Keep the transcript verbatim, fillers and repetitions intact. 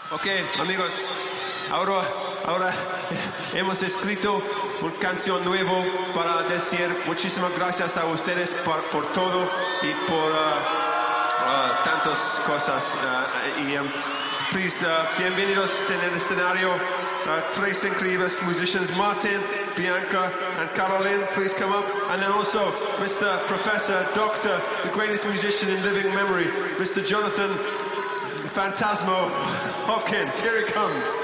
Ok, amigos, ahora, ahora hemos escrito una canción nueva para decir muchísimas gracias a ustedes por, por todo y por uh, uh, tantas cosas. Uh, y um, please, uh, bienvenidos en el escenario, uh, tres increíbles musicians, Martin, Bianca, and Caroline. Please come up. And then also Mister Professor, Doctor, the greatest musician in living memory, Mister Jonathan Phantasmo Hopkins. Here he comes.